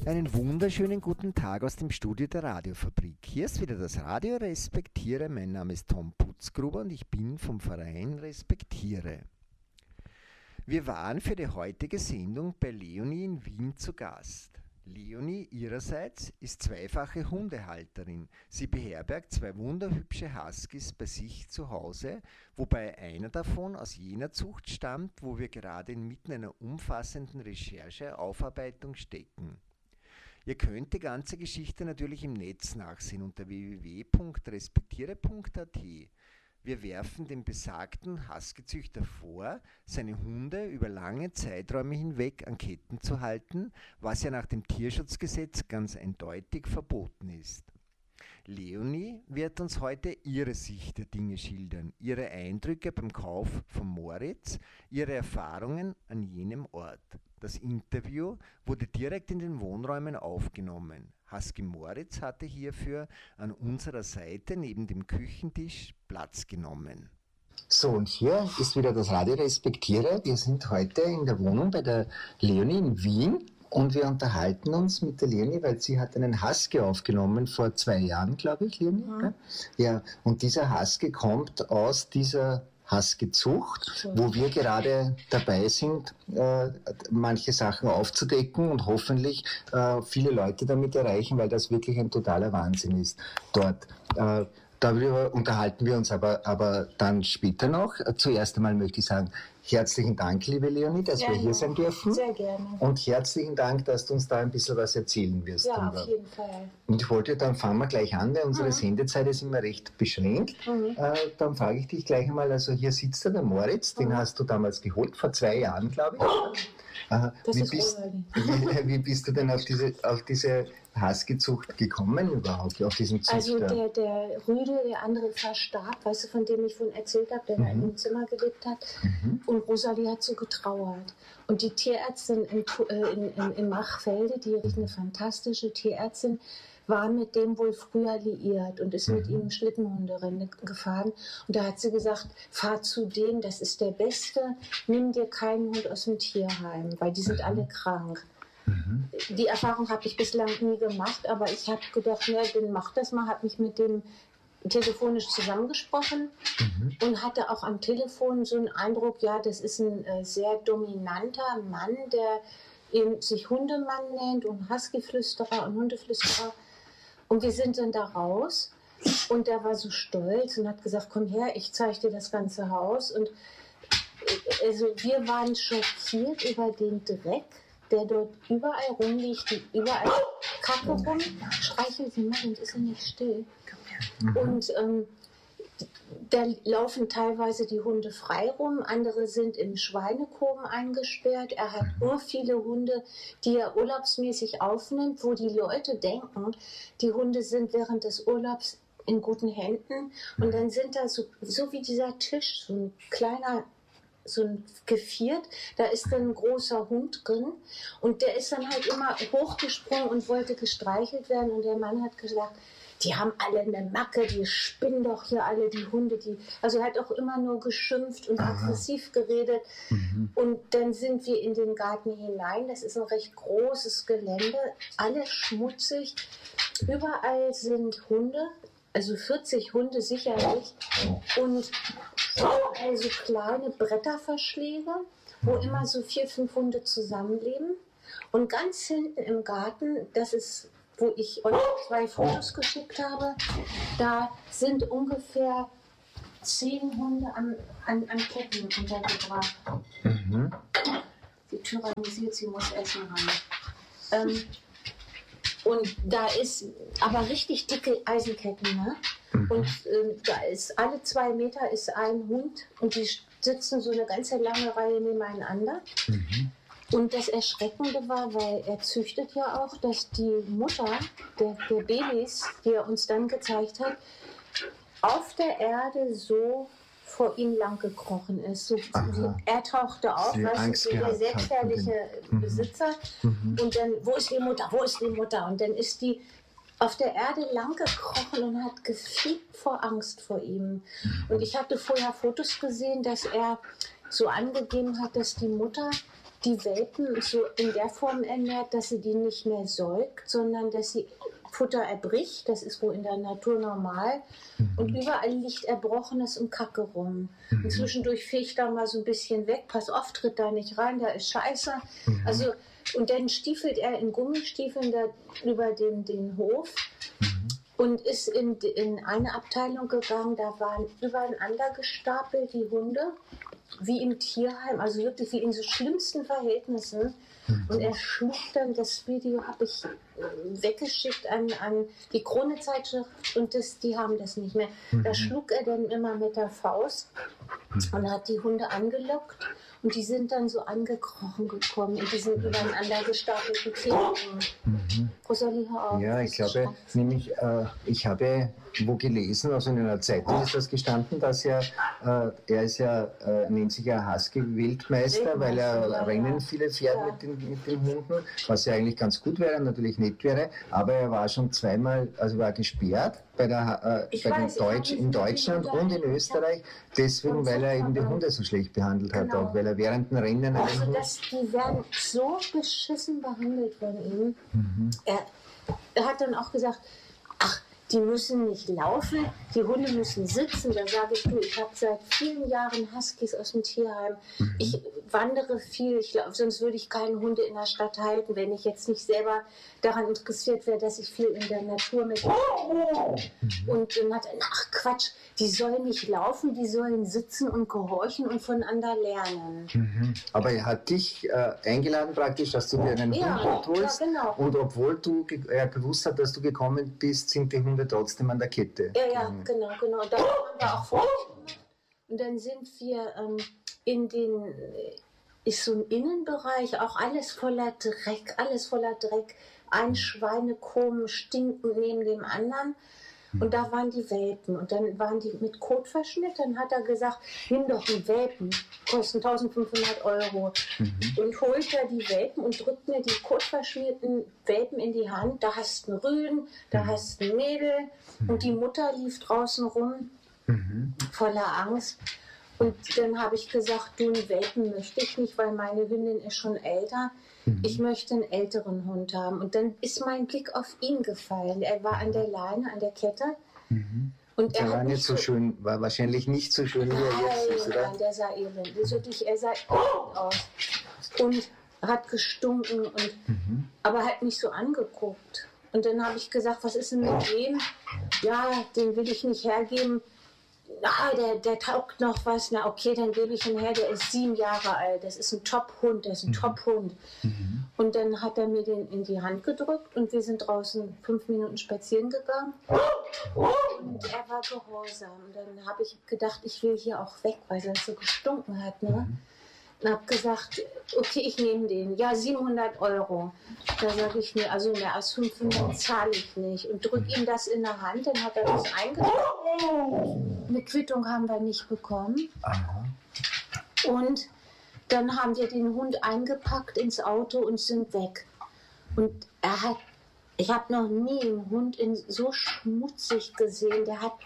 Einen wunderschönen guten Tag aus dem Studio der Radiofabrik. Hier ist wieder das Radio Respektiere. Mein Name ist Tom Putzgruber und ich bin vom Verein Respektiere. Wir waren für die heutige Sendung bei Leonie in Wien zu Gast. Leonie ihrerseits ist zweifache Hundehalterin. Sie beherbergt zwei wunderhübsche Huskies bei sich zu Hause, wobei einer davon aus jener Zucht stammt, wo wir gerade inmitten einer umfassenden Recherche-Aufarbeitung stecken. Ihr könnt die ganze Geschichte natürlich im Netz nachsehen unter www.respektiere.at. Wir werfen dem besagten Husky-Züchter vor, seine Hunde über lange Zeiträume hinweg an Ketten zu halten, was ja nach dem Tierschutzgesetz ganz eindeutig verboten ist. Leonie wird uns heute ihre Sicht der Dinge schildern, ihre Eindrücke beim Kauf von Moritz, ihre Erfahrungen an jenem Ort. Das Interview wurde direkt in den Wohnräumen aufgenommen. Husky Moritz hatte hierfür an unserer Seite neben dem Küchentisch Platz genommen. So, und hier ist wieder das Radio Respektiere. Wir sind heute in der Wohnung bei der Leonie in Wien und wir unterhalten uns mit der Leonie, weil sie hat einen Husky aufgenommen vor 2 Jahren, glaube ich, Leonie. Mhm. Ja, und dieser Husky kommt aus dieser Husky-Zucht, wo wir gerade dabei sind, manche Sachen aufzudecken und hoffentlich viele Leute damit erreichen, weil das wirklich ein totaler Wahnsinn ist dort. Darüber unterhalten wir uns aber dann später noch. Zuerst einmal möchte ich sagen, herzlichen Dank, liebe Leonie, dass wir hier sein dürfen. Sehr gerne. Und herzlichen Dank, dass du uns da ein bisschen was erzählen wirst. Ja, auf jeden Fall. Und ich wollte, dann fangen wir gleich an, weil unsere Sendezeit ist immer recht beschränkt. Dann frage ich dich gleich einmal, also hier sitzt der Moritz, den hast du damals geholt, vor 2 Jahren, glaube ich. Wie bist du denn auf diese Husky-Zucht gekommen überhaupt, auf diesen Züchter? Also der Rüde, der andere verstarb, weißt du, von dem ich vorhin erzählt habe, der in einem Zimmer gelebt hat. Und Rosalie hat so getrauert. Und die Tierärztin in Machfelde, die ist eine fantastische Tierärztin, war mit dem wohl früher liiert und ist mit ihm Schlittenhunderennen gefahren. Und da hat sie gesagt, fahr zu dem, das ist der Beste, nimm dir keinen Hund aus dem Tierheim, weil die sind alle krank. Die Erfahrung habe ich bislang nie gemacht, aber ich habe gedacht, ja, dann mach das mal, habe mich mit dem telefonisch zusammengesprochen und hatte auch am Telefon so einen Eindruck, ja, das ist ein sehr dominanter Mann, der eben sich Hundemann nennt und Huskyflüsterer und Hundeflüsterer. Und wir sind dann da raus und der war so stolz und hat gesagt, komm her, ich zeige dir das ganze Haus. Und also wir waren schockiert über den Dreck, der dort überall rumliegt, überall Kacke rum. Streichel sie mal, sonst ist er nicht still. Und da laufen teilweise die Hunde frei rum, andere sind in Schweinekoben eingesperrt. Er hat nur viele Hunde, die er urlaubsmäßig aufnimmt, wo die Leute denken, die Hunde sind während des Urlaubs in guten Händen. Und dann sind da so wie dieser Tisch, so ein kleiner, so ein Geviert, da ist dann ein großer Hund drin und der ist dann halt immer hochgesprungen und wollte gestreichelt werden und der Mann hat gesagt, die haben alle eine Macke, die spinnen doch hier alle, die Hunde, also er hat auch immer nur geschimpft und aggressiv geredet. Und dann sind wir in den Garten hinein, das ist ein recht großes Gelände, alles schmutzig, überall sind Hunde, also 40 Hunde sicherlich und überall so kleine Bretterverschläge, wo immer so 4, 5 Hunde zusammenleben. Und ganz hinten im Garten, das ist, wo ich euch 2 Fotos geschickt habe, da sind ungefähr 10 Hunde an Ketten untergebracht. Die tyrannisiert, sie muss Essen haben. Und da ist aber richtig dicke Eisenketten, ne? Und da ist alle 2 Meter ist ein Hund und die sitzen so eine ganze lange Reihe nebeneinander. Und das Erschreckende war, weil er züchtet ja auch, dass die Mutter der Babys, die er uns dann gezeigt hat, auf der Erde so vor ihm lang gekrochen ist. So, er tauchte auf, weißt du, der selbstherrliche Besitzer. Und dann, wo ist die Mutter, wo ist die Mutter? Und dann ist die auf der Erde lang gekrochen und hat gefiebt vor Angst vor ihm. Und ich hatte vorher Fotos gesehen, dass er so angegeben hat, dass die Mutter die Welpen so in der Form ernährt, dass sie die nicht mehr säugt, sondern dass sie Futter erbricht. Das ist wohl in der Natur normal. Und überall liegt Erbrochenes und Kacke rum. Und zwischendurch fegt da mal so ein bisschen weg. Pass auf, tritt da nicht rein, da ist Scheiße. Also, und dann stiefelt er in Gummistiefeln da über den Hof. Und ist in eine Abteilung gegangen, da waren übereinander gestapelt die Hunde, wie im Tierheim, also wirklich wie in so schlimmsten Verhältnissen. Und er schlug dann, das Video habe ich weggeschickt an die Krone-Zeitschrift und die haben das nicht mehr. Da schlug er dann immer mit der Faust und hat die Hunde angelockt. Und die sind dann so angekrochen gekommen in diesen übereinander gestapelten Käfigen. Rosalie, hör auf. Ja, ich glaube, nämlich, ich habe wo gelesen, also in einer Zeitung ist das gestanden, dass er ist ja, nennt sich ja Husky-Weltmeister, weil er Rennen viele fährt mit den Hunden, was ja eigentlich ganz gut wäre, natürlich nett wäre, aber er war schon zweimal, also war gesperrt in Deutschland und in Österreich, deswegen, weil er eben die Hunde so schlecht behandelt hat, auch weil er während dem Rennen also die werden so beschissen behandelt von ihm. Er hat dann auch gesagt, ach, die müssen nicht laufen, die Hunde müssen sitzen. Da sage ich, du, ich habe seit vielen Jahren Huskies aus dem Tierheim. Ich wandere viel, ich glaube, sonst würde ich keinen Hunde in der Stadt halten, wenn ich jetzt nicht selber daran interessiert wäre, dass ich viel in der Natur mit. Und dann hat er, ach Quatsch, die sollen nicht laufen, die sollen sitzen und gehorchen und voneinander lernen. Aber er hat dich eingeladen praktisch, dass du dir einen Hund holst. Ja, genau. Und obwohl er gewusst hat, dass du gekommen bist, sind die Hunde trotzdem an der Kette. Ja, genau. Und da haben wir auch Fotos gemacht. Und dann sind wir ist so ein Innenbereich, auch alles voller Dreck. Ein Schweinekoma stinkend neben dem anderen. Und da waren die Welpen. Und dann waren die mit Kotverschnitt. Dann hat er gesagt, nimm doch einen Welpen, kosten 1.500 Euro. Und holt er die Welpen und drückt mir die kotverschnitten Welpen in die Hand. Da hast du einen Rüden, da hast du ein Mädel. Und die Mutter lief draußen rum, voller Angst. Und dann habe ich gesagt, du, einen Welpen möchte ich nicht, weil meine Hündin ist schon älter. Ich möchte einen älteren Hund haben. Und dann ist mein Blick auf ihn gefallen. Er war an der Leine, an der Kette. Und der war nicht so schön, war wahrscheinlich nicht so schön, wie er jetzt ist, oder? Nein, der sah elend. Er sah elend aus. Und hat gestunken, aber hat mich so angeguckt. Und dann habe ich gesagt, was ist denn mit dem? Ja, den will ich nicht hergeben. Der taugt noch was. Na okay, dann gebe ich ihn her. Der ist 7 Jahre alt. Das ist ein Top-Hund. Und dann hat er mir den in die Hand gedrückt und wir sind draußen 5 Minuten spazieren gegangen. Und er war gehorsam. Und dann habe ich gedacht, ich will hier auch weg, weil er so gestunken hat. Ne? Und habe gesagt, okay, ich nehme den. Ja, 700 Euro. Da sage ich mir, also mehr als 500 zahle ich nicht. Und drücke ihm das in der Hand, dann hat er das eingedrückt. Eine Quittung haben wir nicht bekommen. Und dann haben wir den Hund eingepackt ins Auto und sind weg. Und ich habe noch nie einen Hund so schmutzig gesehen. Der hat,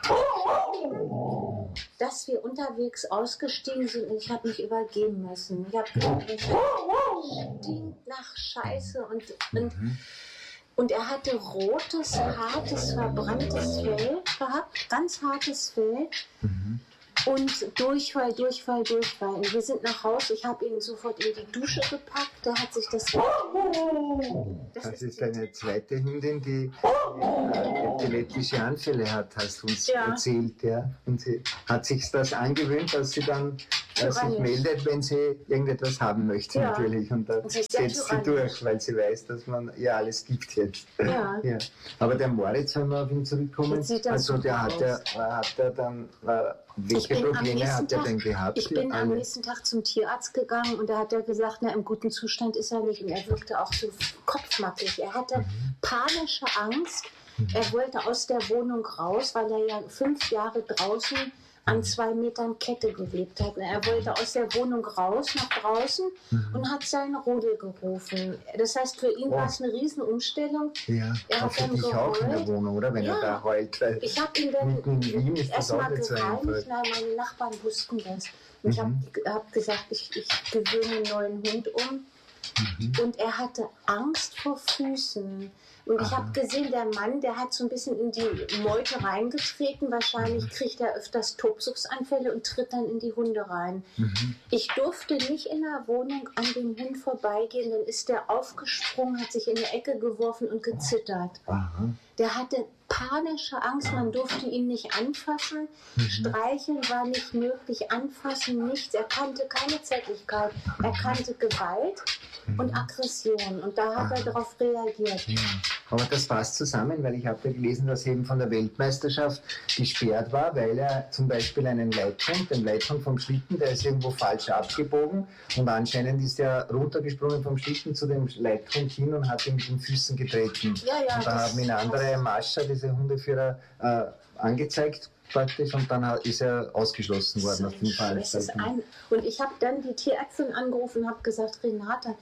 dass wir unterwegs ausgestiegen sind und ich habe mich übergeben müssen. Ich habe gedacht, stinkt nach Scheiße und er hatte rotes, hartes, verbranntes Fell gehabt, ganz hartes Fell. Und Durchfall. Und wir sind nach Hause, ich habe ihn sofort in die Dusche gepackt, der hat sich das... Das ist eine zweite Hündin, die epileptische Anfälle hat, hast du uns erzählt. Ja. Und sie hat sich das angewöhnt, dass sie dann sich meldet, wenn sie irgendetwas haben möchte, natürlich. Und da setzt sie durch, weil sie weiß, dass man ihr alles gibt jetzt. Ja. Aber der Moritz, wenn wir auf ihn zurückkommen, also der hat dann... Welche Probleme hat er denn gehabt? Ich bin am nächsten Tag zum Tierarzt gegangen und da hat er gesagt, na, im guten Zustand ist er nicht. Und er wirkte auch so kopfmackig. Er hatte panische Angst. Er wollte aus der Wohnung raus, weil er ja 5 Jahre draußen an 2 Metern Kette gelebt hat. Er wollte aus der Wohnung raus, nach draußen und hat seinen Rudel gerufen. Das heißt, für ihn war es eine Riesenumstellung. Ja, er hat für dann dich auch in der Wohnung, oder? Wenn er da heult. Ich habe ihn dann erstmal gereinigt, meine Nachbarn wussten das. Und ich habe gesagt, ich gewöhne einen neuen Hund um. Und er hatte Angst vor Füßen. Und ich habe gesehen, der Mann, der hat so ein bisschen in die Meute reingetreten. Wahrscheinlich kriegt er öfters Tobsuchtsanfälle und tritt dann in die Hunde rein. Ich durfte nicht in der Wohnung an dem Hund vorbeigehen. Dann ist der aufgesprungen, hat sich in die Ecke geworfen und gezittert. Der hatte panische Angst, man durfte ihn nicht anfassen. Streicheln war nicht möglich, anfassen nichts. Er kannte keine Zärtlichkeit. Er kannte Gewalt und Aggression. Und da hat er darauf reagiert. Ja. Aber das passt zusammen, weil ich habe ja gelesen, dass eben von der Weltmeisterschaft gesperrt war, weil er zum Beispiel den Leithund vom Schlitten, der ist irgendwo falsch abgebogen und anscheinend ist er runtergesprungen vom Schlitten zu dem Leithund hin und hat ihn mit den Füßen getreten. Ja, und da haben ihn andere Mascher, diese Hundeführer, angezeigt praktisch und dann ist er ausgeschlossen worden aus dem Veranstaltung. Und ich habe dann die Tierärztin angerufen und habe gesagt, Renata,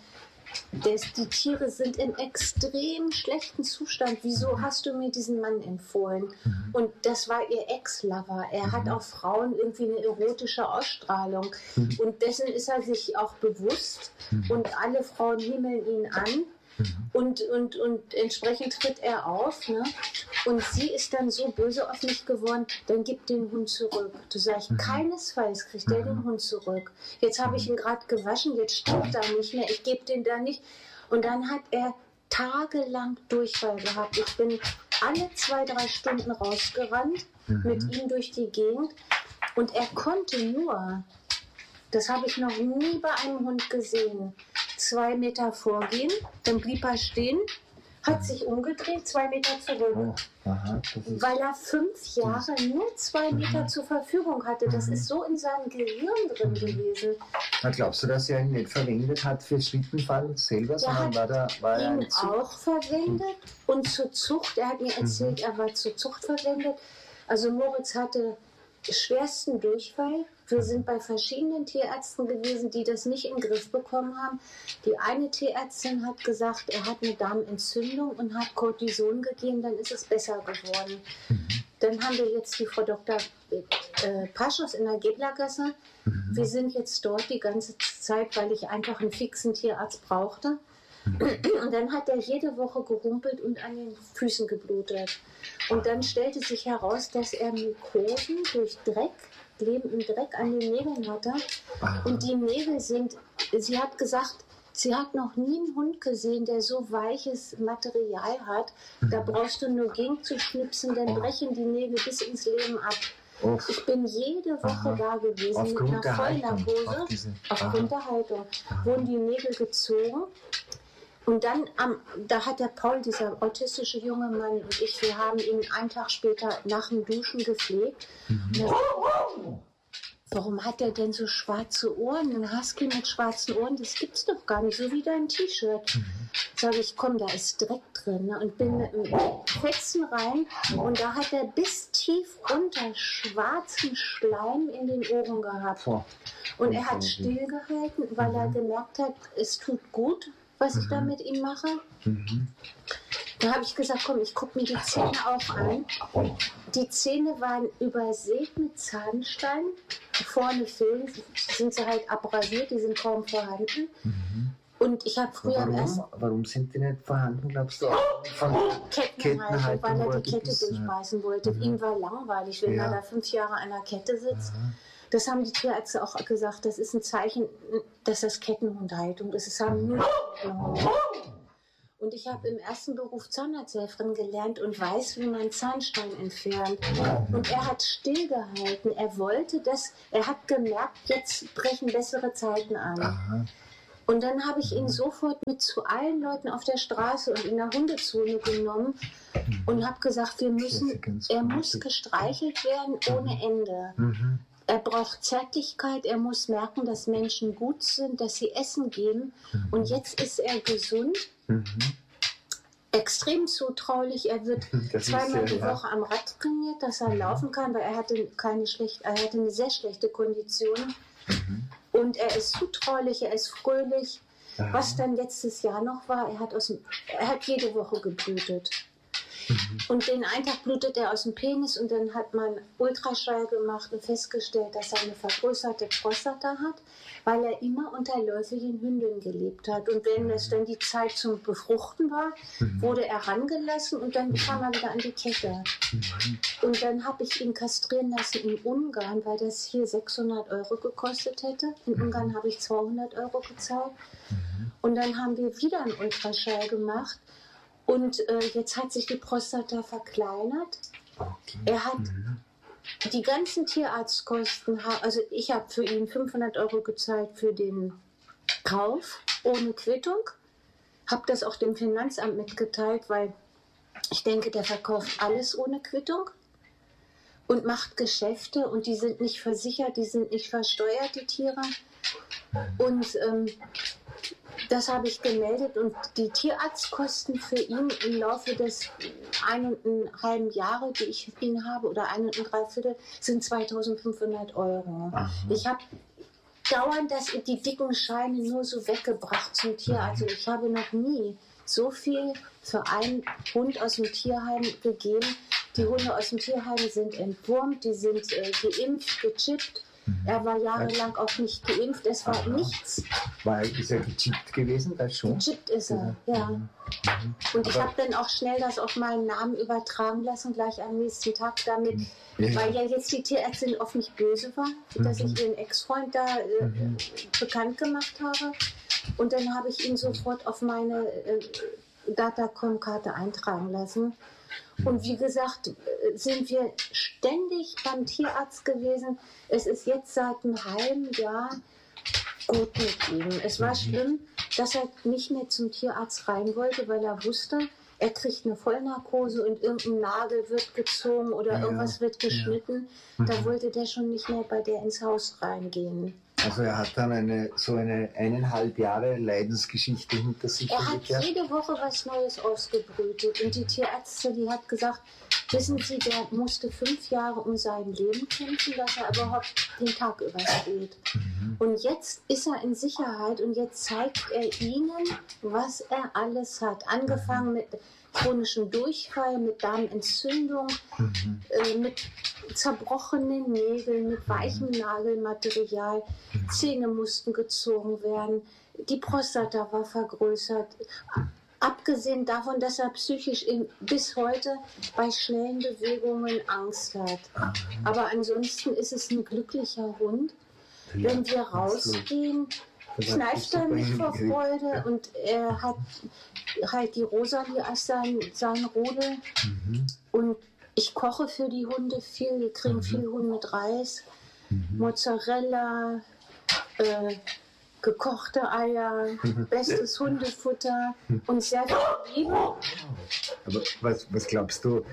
die Tiere sind in extrem schlechtem Zustand. Wieso hast du mir diesen Mann empfohlen? Und das war ihr Ex-Lover. Er hat auf Frauen irgendwie eine erotische Ausstrahlung. Und dessen ist er sich auch bewusst. Und alle Frauen himmeln ihn an. Und entsprechend tritt er auf. Ne? Und sie ist dann so böse auf mich geworden, dann gib den Hund zurück. Du sagst, keinesfalls kriegt der den Hund zurück. Jetzt habe ich ihn gerade gewaschen, jetzt stimmt er nicht mehr, ich gebe den da nicht. Und dann hat er tagelang Durchfall gehabt. Ich bin alle 2-3 Stunden rausgerannt, mit ihm durch die Gegend. Und er konnte nur, das habe ich noch nie bei einem Hund gesehen, 2 Meter vorgehen, dann blieb er stehen, hat sich umgedreht, 2 Meter zurück. Weil er 5 Jahre nur 2 Meter zur Verfügung hatte. Das ist so in seinem Gehirn drin gewesen. Na, glaubst du, dass er ihn nicht verwendet hat für Schlittenfahren selber, sondern war er ihn auch verwendet und zur Zucht. Er hat mir erzählt, er war zur Zucht verwendet. Also Moritz hatte schwersten Durchfall. Wir sind bei verschiedenen Tierärzten gewesen, die das nicht in den Griff bekommen haben. Die eine Tierärztin hat gesagt, er hat eine Darmentzündung und hat Cortison gegeben, dann ist es besser geworden. Dann haben wir jetzt die Frau Dr. Paschus in der Geblergasse. Wir sind jetzt dort die ganze Zeit, weil ich einfach einen fixen Tierarzt brauchte. Und dann hat er jede Woche gehumpelt und an den Füßen geblutet. Und dann stellte sich heraus, dass er Mykosen durch Dreck, Leben im Dreck an den Nägeln hatte. Und die Nägel sind, sie hat gesagt, sie hat noch nie einen Hund gesehen, der so weiches Material hat. Da brauchst du nur gegen zu schnipsen, dann brechen die Nägel bis ins Leben ab. Ich bin jede Woche da gewesen mit einer Vollnarkose. Aufgrund der Haltung wurden die Nägel gezogen. Und dann, da hat der Paul, dieser autistische junge Mann und ich, wir haben ihn einen Tag später nach dem Duschen gepflegt. Warum hat er denn so schwarze Ohren? Ein Husky mit schwarzen Ohren, das gibt's doch gar nicht, so wie dein T-Shirt. Sag ich, komm, da ist Dreck drin. Ne? Und bin mit dem Fetzen rein und da hat er bis tief runter schwarzen Schleim in den Ohren gehabt. Und er hat stillgehalten, weil er gemerkt hat, es tut gut, was ich da mit ihm mache. Da habe ich gesagt, komm, ich gucke mir die Zähne auch an. Die Zähne waren übersät mit Zahnstein. Vorne fehlen, sind sie halt abrasiert, die sind kaum vorhanden. Und ich habe früher Warum sind die nicht vorhanden, glaubst du? Von Kettenhaltung, weil er die Kette durchbeißen wollte. Ihm war langweilig, wenn er da 5 Jahre an der Kette sitzt. Das haben die Tierärzte auch gesagt, das ist ein Zeichen, dass das Kettenhundhaltung ist. Es haben nur Kettenhunde. Und ich habe im ersten Beruf Zahnarzthelferin gelernt und weiß, wie man Zahnstein entfernt. Und er hat stillgehalten. Er wollte das, er hat gemerkt, jetzt brechen bessere Zeiten an. Und dann habe ich ihn sofort mit zu allen Leuten auf der Straße und in der Hundezone genommen und habe gesagt, er muss gestreichelt werden ohne Ende. Er braucht Zärtlichkeit, er muss merken, dass Menschen gut sind, dass sie Essen geben. Und jetzt ist er gesund. extrem zutraulich. Er wird zweimal die Woche am Rad trainiert, dass er laufen kann, weil er hatte eine sehr schlechte Kondition. Und er ist zutraulich, er ist fröhlich. Was dann letztes Jahr noch war, er hat jede Woche geblutet. Und den einen Tag blutet er aus dem Penis und dann hat man Ultraschall gemacht und festgestellt, dass er eine vergrößerte Prostata hat, weil er immer unter läufigen Hündeln gelebt hat. Und wenn es dann die Zeit zum Befruchten war, wurde er rangelassen und dann kam er wieder an die Kette. Und dann habe ich ihn kastrieren lassen in Ungarn, weil das hier 600 € gekostet hätte. In Ungarn habe ich 200 € gezahlt. Und dann haben wir wieder einen Ultraschall gemacht. Und jetzt hat sich die Prostata verkleinert. Okay. Er hat die ganzen Tierarztkosten, also ich habe für ihn 500 € gezahlt für den Kauf ohne Quittung. Habe das auch dem Finanzamt mitgeteilt, weil ich denke, der verkauft alles ohne Quittung und macht Geschäfte und die sind nicht versichert, die sind nicht versteuert, die Tiere. Und das habe ich gemeldet und die Tierarztkosten für ihn im Laufe des 1,5 Jahre, die ich ihn habe, oder 1,75, sind 2.500 €. Ich habe dauernd die dicken Scheine nur so weggebracht zum Tierarzt. Also ich habe noch nie so viel für einen Hund aus dem Tierheim gegeben. Die Hunde aus dem Tierheim sind entwurmt, die sind geimpft, gechippt. Er war jahrelang auch nicht geimpft, es war nichts. Ist er gechippt gewesen? Das schon? Gechippt ist er, ja. Und ich habe dann auch schnell das auf meinen Namen übertragen lassen, gleich am nächsten Tag damit, weil ja jetzt die Tierärztin auf mich böse war, dass ich ihren Ex-Freund da bekannt gemacht habe. Und dann habe ich ihn sofort auf meine Datacom-Karte eintragen lassen. Und wie gesagt, sind wir ständig beim Tierarzt gewesen. Es ist jetzt seit einem halben Jahr gut mit ihm. Es war schlimm, dass er nicht mehr zum Tierarzt rein wollte, weil er wusste, er kriegt eine Vollnarkose und irgendein Nagel wird gezogen oder irgendwas wird geschnitten. Da wollte der schon nicht mehr bei der ins Haus reingehen. Also er hat dann eine 1,5 Jahre Leidensgeschichte hinter sich. Er hat jede Woche was Neues ausgebrütet und die Tierärztin, die hat gesagt, wissen Sie, der musste 5 Jahre um sein Leben kämpfen, dass er überhaupt den Tag übersteht. Und jetzt ist er in Sicherheit und jetzt zeigt er Ihnen, was er alles hat. Angefangen mit chronischen Durchfall, mit Darmentzündung, mit zerbrochenen Nägeln, mit weichem Nagelmaterial. Zähne mussten gezogen werden. Die Prostata war vergrößert. Abgesehen davon, dass er psychisch bis heute bei schnellen Bewegungen Angst hat. Aber ansonsten ist es ein glücklicher Hund. Wenn wir rausgehen, kneift er mich vor Freude und er hat halt die Rosalie als sein Rudel. Und ich koche für die Hunde viel, wir kriegen viel Huhn mit Reis, Mozzarella, gekochte Eier, bestes Hundefutter und sehr viel Liebe. Aber was glaubst du,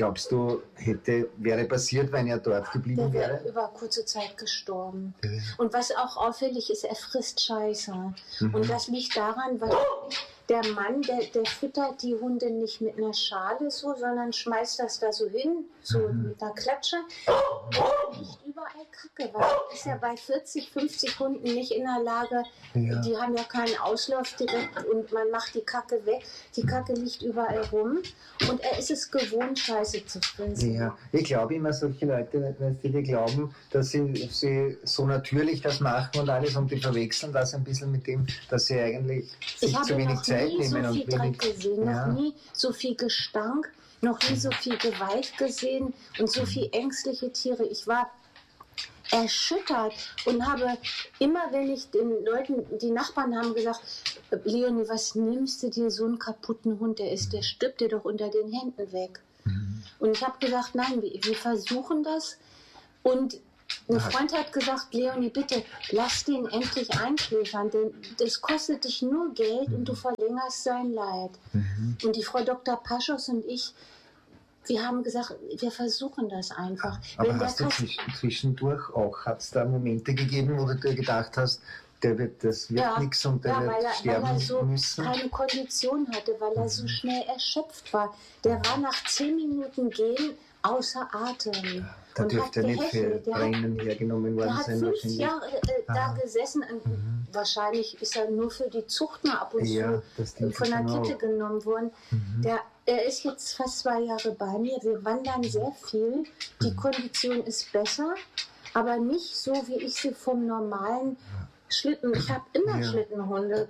wäre passiert, wenn er dort geblieben wäre? Der wäre über kurze Zeit gestorben. Und was auch auffällig ist, er frisst Scheiße. Und das liegt daran, weil der Mann, der füttert die Hunde nicht mit einer Schale so, sondern schmeißt das da so hin, so mit einer Klatsche. Und liegt überall Kacke, weil er ist ja bei 40, 50 Hunden nicht in der Lage, die haben ja keinen Auslauf direkt und man macht die Kacke weg. Die Kacke liegt überall rum und er ist es gewohnt, Scheiße zu fressen. Ja, ich glaube immer, solche Leute, die glauben, dass sie so natürlich das machen und alles und die verwechseln das ein bisschen mit dem, dass sie eigentlich sich zu wenig Zeit nehmen. Ich habe noch nie so viel Dreck gesehen, noch nie so viel Gestank, noch nie so viel Gewalt gesehen und so viel ängstliche Tiere. Ich war erschüttert und habe immer, wenn ich den Leuten, die Nachbarn haben gesagt, Leonie, was nimmst du dir so einen kaputten Hund, der stirbt dir doch unter den Händen weg. Und ich habe gesagt, nein, wir versuchen das. Und ein Freund hat gesagt, Leonie, bitte, lass den endlich einschläfern, denn das kostet dich nur Geld und du verlängerst sein Leid. Und die Frau Dr. Paschos und ich, wir haben gesagt, wir versuchen das einfach. Aber hast du zwischendurch auch, hat es da Momente gegeben, wo du dir gedacht hast, das wird nichts und der wird sterben weil er so müssen. keine Kondition hatte, weil er so schnell erschöpft war. Der war nach 10 Minuten Gehen außer Atem. Da dürfte er nicht für Tränen hergenommen worden sein. Der hat 5 Jahre da gesessen. Wahrscheinlich ist er nur für die Zucht mal ab und zu von der Kette genommen worden. Er ist jetzt fast 2 Jahre bei mir. Wir wandern sehr viel. Die Kondition ist besser, aber nicht so, wie ich sie vom normalen Schlitten. Ich habe immer Schlittenhunde.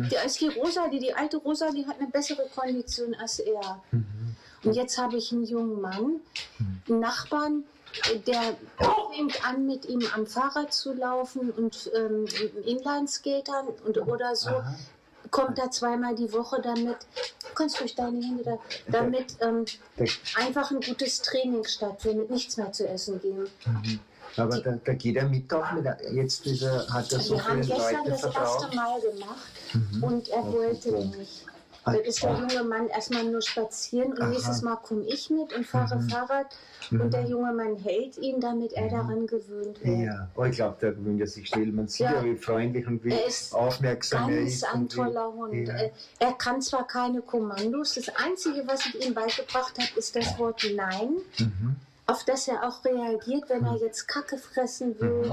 Die alte Rosalie hat eine bessere Kondition als er. Und jetzt habe ich einen jungen Mann, einen Nachbarn, der fängt an, mit ihm am Fahrrad zu laufen und Inlineskatern oder so. Kommt da 2-mal die Woche damit, du kannst durch deine Hände damit einfach ein gutes Training stattfindet, nichts mehr zu essen geben. Aber da geht er mit auch mit. Jetzt hat er so wir haben viele gestern Leute das vertraut. erste Mal gemacht und er wollte nicht. Dann ist der junge Mann erstmal nur spazieren und nächstes Mal komme ich mit und fahre Fahrrad und der junge Mann hält ihn, damit er daran gewöhnt wird. Ja, ich glaube, der gewöhnt sich still. Man sieht ja, wie freundlich und wie aufmerksam er ist. Ganz ein toller Hund. Ja. Er kann zwar keine Kommandos, das Einzige, was ich ihm beigebracht habe, ist das Wort Nein, auf das er auch reagiert, wenn er jetzt Kacke fressen will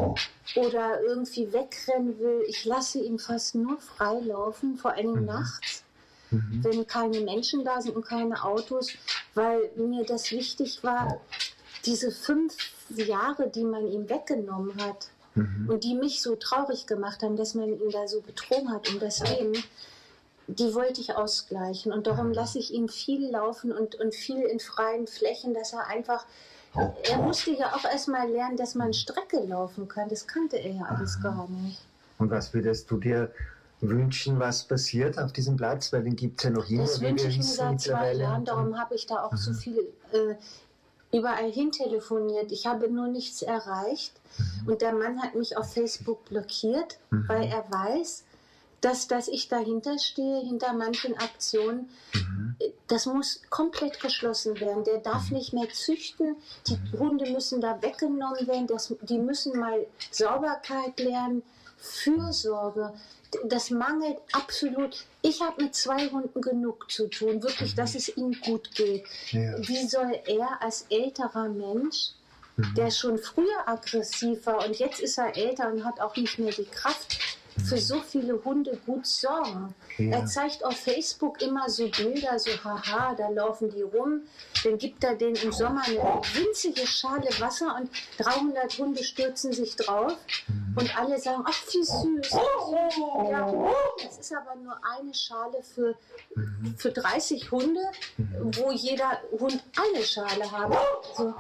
oder irgendwie wegrennen will. Ich lasse ihn fast nur frei laufen, vor allem nachts. Wenn keine Menschen da sind und keine Autos, weil mir das wichtig war, diese 5 Jahre, die man ihm weggenommen hat und die mich so traurig gemacht haben, dass man ihn da so betrogen hat um das Leben, die wollte ich ausgleichen. Und darum lasse ich ihn viel laufen und viel in freien Flächen, dass er einfach... Er musste ja auch erstmal lernen, dass man Strecke laufen kann. Das kannte er ja alles gar nicht. Und was würdest du dir wünschen, was passiert auf diesem Platz? Weil den gibt es ja noch immer. Das wünsche ich mir seit 2 Jahren. Darum habe ich da auch so viel überall hin telefoniert. Ich habe nur nichts erreicht. Und der Mann hat mich auf Facebook blockiert, weil er weiß, dass ich dahinter stehe, hinter manchen Aktionen. Das muss komplett geschlossen werden. Der darf nicht mehr züchten. Die Hunde müssen da weggenommen werden. Die müssen mal Sauberkeit lernen, Fürsorge. Das mangelt absolut. Ich habe mit 2 Hunden genug zu tun, wirklich, dass es ihnen gut geht. Ja. Wie soll er als älterer Mensch, der schon früher aggressiv war und jetzt ist er älter und hat auch nicht mehr die Kraft, für so viele Hunde gut sorgen. Ja. Er zeigt auf Facebook immer so Bilder, so haha, da laufen die rum. Dann gibt er denen im Sommer eine winzige Schale Wasser und 300 Hunde stürzen sich drauf und alle sagen, ach wie süß. Ja, das ist aber nur eine Schale für 30 Hunde, wo jeder Hund eine Schale haben. So.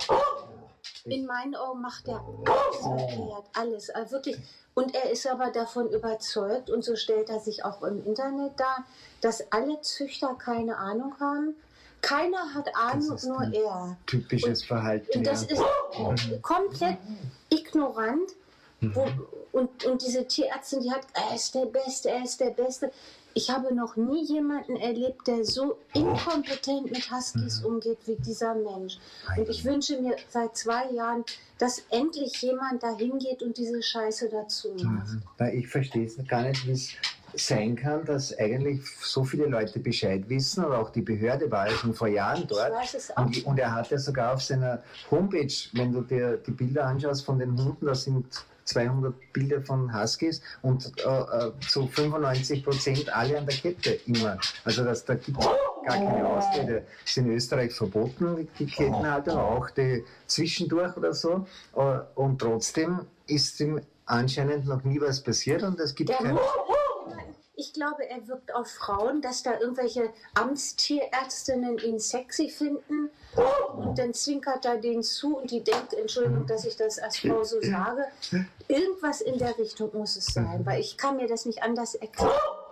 In meinen Augen macht er alles verkehrt, alles, also wirklich. Und er ist aber davon überzeugt, und so stellt er sich auch im Internet dar, dass alle Züchter keine Ahnung haben. Keiner hat Ahnung, nur er. Typisches Verhalten. Und das ist komplett ignorant. Und diese Tierärztin, die hat, er ist der Beste, er ist der Beste. Ich habe noch nie jemanden erlebt, der so inkompetent mit Huskies umgeht wie dieser Mensch. Und ich wünsche mir seit 2 Jahren, dass endlich jemand da hingeht und diese Scheiße dazu macht. Ich verstehe es gar nicht, wie es sein kann, dass eigentlich so viele Leute Bescheid wissen, aber auch die Behörde war ja schon vor Jahren dort. Ich weiß es auch. Und er hat ja sogar auf seiner Homepage, wenn du dir die Bilder anschaust von den Hunden, da sind 200 Bilder von Huskies und zu 95% alle an der Kette immer. Also da gibt es gar keine Ausrede. Das ist in Österreich verboten, die Kettenhaltung, auch die zwischendurch oder so. Und trotzdem ist ihm anscheinend noch nie was passiert und es gibt keine... Ich glaube, er wirkt auf Frauen, dass da irgendwelche Amtstierärztinnen ihn sexy finden und dann zwinkert er denen zu und die denkt, Entschuldigung, dass ich das als Frau so sage. Irgendwas in der Richtung muss es sein, weil ich kann mir das nicht anders erklären.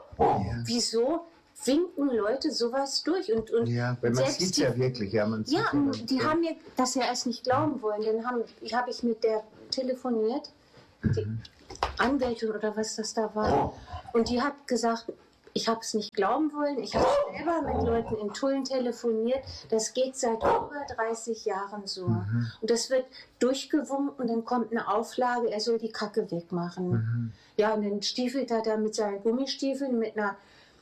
Wieso winken Leute sowas durch? Und ja, weil man sieht es ja wirklich. Ja, die haben mir das ja erst nicht glauben wollen. Dann habe ich mit der telefoniert, die Anwältin oder was das da war. Und die hat gesagt, ich habe es nicht glauben wollen. Ich habe selber mit Leuten in Tulln telefoniert. Das geht seit über 30 Jahren so. Und das wird durchgewunken, dann kommt eine Auflage, er soll die Kacke wegmachen. Ja, und dann stiefelt er da mit seinen Gummistiefeln mit einem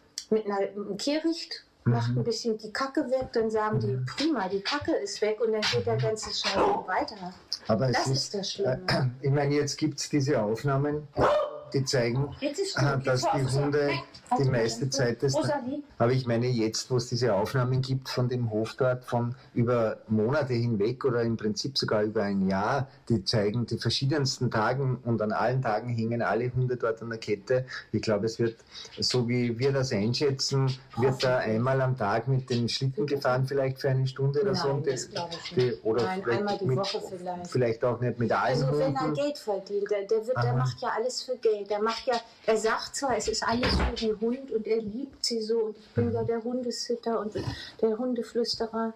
Kehricht, macht ein bisschen die Kacke weg, dann sagen die, prima, die Kacke ist weg und dann geht der ganze Scheiß weiter. Aber das ist das Schlimme. Ich meine, jetzt gibt es diese Aufnahmen, die zeigen, dass die Hunde die meiste Zeit des... Aber ich meine jetzt, wo es diese Aufnahmen gibt von dem Hof dort, von über Monate hinweg oder im Prinzip sogar über ein Jahr, die zeigen die verschiedensten Tagen und an allen Tagen hängen alle Hunde dort an der Kette. Ich glaube, es wird, so wie wir das einschätzen, wird da einmal am Tag mit den Schlitten gefahren, vielleicht für eine Stunde oder so. Das glaube ich nicht. Oder nein, einmal die Woche vielleicht. Vielleicht auch nicht mit allen Also wenn Hunden. er Geld verdient, der macht ja alles für Geld. Er sagt zwar, es ist alles für den Hund und er liebt sie so und ich bin ja der Hundesitter und der Hundeflüsterer.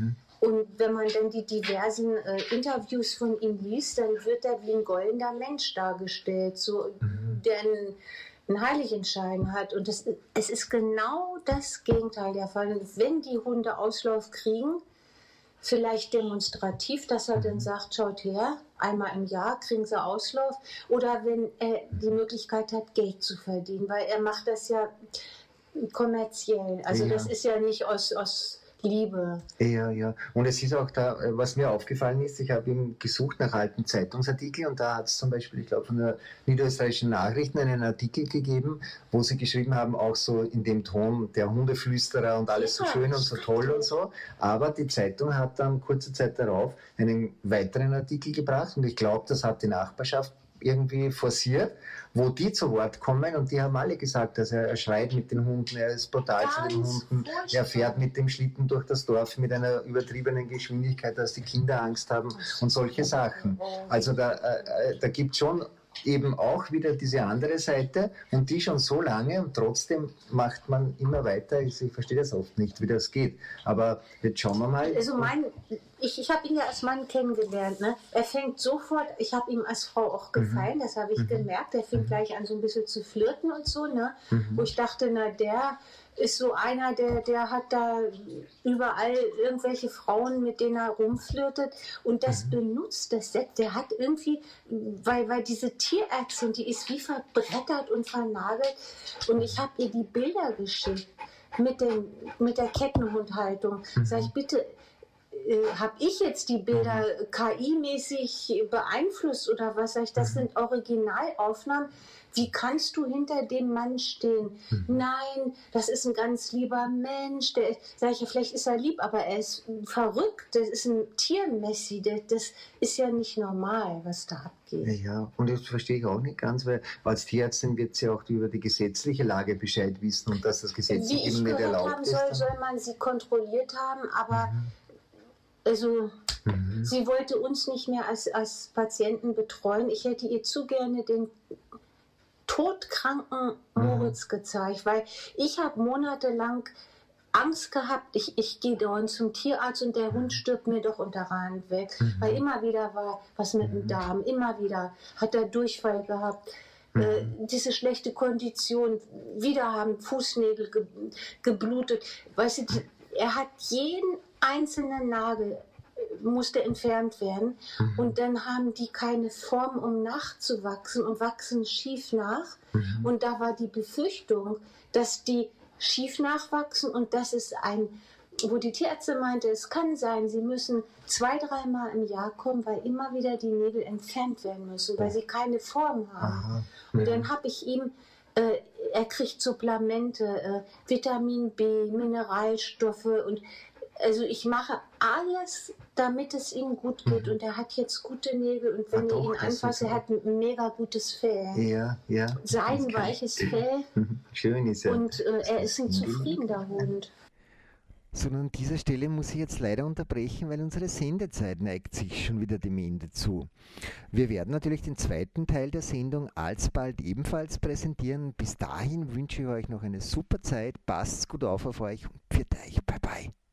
Und wenn man dann die diversen Interviews von ihm liest, dann wird er wie ein goldener Mensch dargestellt, so, der einen Heiligenschein hat. Und es ist genau das Gegenteil der Fall. Wenn die Hunde Auslauf kriegen, vielleicht demonstrativ, dass er dann sagt, schaut her, einmal im Jahr kriegen sie Auslauf. Oder wenn er die Möglichkeit hat, Geld zu verdienen, weil er macht das ja kommerziell. Also das ist ja nicht aus Liebe. Ja. Und es ist auch da, was mir aufgefallen ist, ich habe ihm gesucht nach alten Zeitungsartikeln und da hat es zum Beispiel, ich glaube, von der Niederösterreichischen Nachrichten einen Artikel gegeben, wo sie geschrieben haben, auch so in dem Ton der Hundeflüsterer und alles so schön und so toll und so. Aber die Zeitung hat dann kurze Zeit darauf einen weiteren Artikel gebracht und ich glaube, das hat die Nachbarschaft irgendwie forciert, wo die zu Wort kommen und die haben alle gesagt, dass er schreit mit den Hunden, er ist brutal zu den Hunden, er fährt mit dem Schlitten durch das Dorf mit einer übertriebenen Geschwindigkeit, dass die Kinder Angst haben und solche Sachen. Also da gibt es schon eben auch wieder diese andere Seite und die schon so lange und trotzdem macht man immer weiter. Ich verstehe das oft nicht, wie das geht. Aber jetzt schauen wir mal. Also ich habe ihn ja als Mann kennengelernt. Ne? Er fängt sofort, ich habe ihm als Frau auch gefallen, das habe ich gemerkt. Er fängt gleich an so ein bisschen zu flirten und so, ne? Wo ich dachte, na der ist so einer, der hat da überall irgendwelche Frauen, mit denen er rumflirtet und das benutzt, der hat irgendwie, weil diese Tierärztin, die ist wie verbrettert und vernagelt und ich habe ihr die Bilder geschickt mit der Kettenhundhaltung. Sag ich, bitte, habe ich jetzt die Bilder KI-mäßig beeinflusst oder was? Sag ich, das sind Originalaufnahmen. Wie kannst du hinter dem Mann stehen? Nein, das ist ein ganz lieber Mensch. Sag ich, ja, vielleicht ist er lieb, aber er ist verrückt. Das ist ein Tiermessi. Das ist ja nicht normal, was da abgeht. Ja, und das verstehe ich auch nicht ganz, weil als Tierärztin wird sie auch über die gesetzliche Lage Bescheid wissen und dass das Gesetz Wie eben nicht erlaubt ist. Soll man sie kontrolliert haben, aber also sie wollte uns nicht mehr als Patienten betreuen. Ich hätte ihr zu gerne den todkranken Moritz gezeigt, weil ich habe monatelang Angst gehabt, ich gehe dauernd zum Tierarzt und der Hund stirbt mir doch unter Rand weg, weil immer wieder war was mit dem Darm, immer wieder hat er Durchfall gehabt. Diese schlechte Kondition, wieder haben Fußnägel geblutet. Weißt du, er hat jeden einzelnen Nagel musste entfernt werden und dann haben die keine Form, um nachzuwachsen und wachsen schief nach. Und da war die Befürchtung, dass die schief nachwachsen und das ist wo die Tierärztin meinte, es kann sein, sie müssen 2-3 Mal im Jahr kommen, weil immer wieder die Nägel entfernt werden müssen, weil sie keine Form haben. Und dann habe ich ihm er kriegt Supplemente, Vitamin B, Mineralstoffe und also ich mache alles, damit es ihm gut geht und er hat jetzt gute Nägel und wenn ihr ihn anfasst, er hat ein mega gutes Fell. Ja. Seidenweiches Fell. Schön ist er. Und er ist ein zufriedener Hund. So, an dieser Stelle muss ich jetzt leider unterbrechen, weil unsere Sendezeit neigt sich schon wieder dem Ende zu. Wir werden natürlich den zweiten Teil der Sendung alsbald ebenfalls präsentieren. Bis dahin wünsche ich euch noch eine super Zeit, passt gut auf euch und pfiat euch, bye bye.